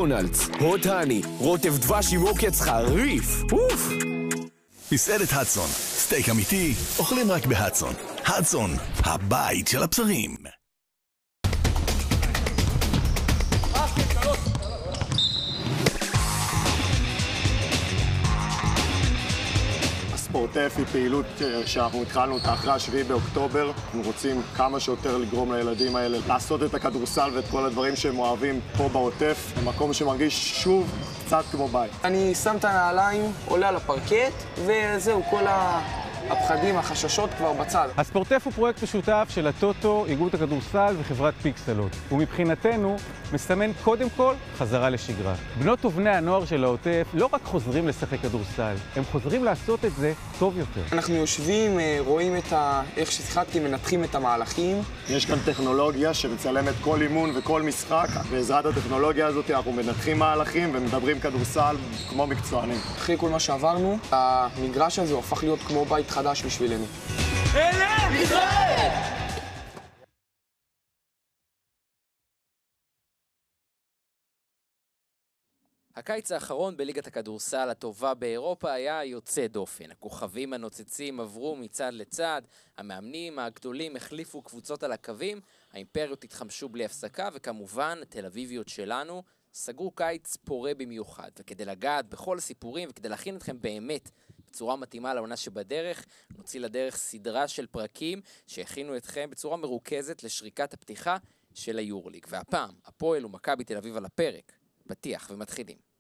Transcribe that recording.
מקדונלדס, הוט הני, רוטב דבש עם עוקץ חריף. אוף! מסעדת הדסון, סטייק אמיתי, אוכלים רק בהדסון. הדסון, הבית של הבשרים. ספורטף היא פעילות שאנחנו התחלנו אותה אחרי 7 באוקטובר. אנחנו רוצים כמה שיותר לגרום לילדים האלה לעשות את הכדורסל ואת כל הדברים שהם אוהבים פה בעוטף, במקום שמרגיש שוב קצת כמו בית. אני שם את הנעליים, עולה על הפרקט, וזהו, כל הפחדים, החששות כבר בצד. הספורטף הוא פרויקט משותף של הטוטו, איגוד הכדורסל וחברת פיקסלות. ומבחינתנו מסמן קודם כל חזרה לשגרה. בנות ובני הנוער של העוטף לא רק חוזרים לשחק כדורסל, הם חוזרים לעשות את זה טוב יותר. אנחנו יושבים, רואים איך ששיחקתי, מנתחים את המהלכים. יש כאן טכנולוגיה שמצלמת כל אימון וכל משחק. בעזרת הטכנולוגיה הזאת אנחנו מנתחים מהלכים ומדברים כדורסל כמו מקצוענים. אחרי כל מה שעברנו, המגרש הזה הפך להיות כמו בית חדש בשבילנו. אלה! ישראל! הקיץ האחרון בליגת הכדורסל הטובה באירופה היה יוצא דופן. הכוכבים הנוצצים עברו מצד לצד, המאמנים הגדולים החליפו קבוצות על הקווים, האימפריות התחמשו בלי הפסקה, וכמובן תל אביביות שלנו סגרו קיץ פורה במיוחד. וכדי לגעת בכל הסיפורים וכדי להכין אתכם באמת בצורה מתאימה לעונה שבדרך, נוציא לדרך סדרה של פרקים שהכינו אתכם בצורה מרוכזת לשריקת הפתיחה של היורליג. והפעם, הפועל ומכבי תל אביב על הפרק. פתיח ומתחילים.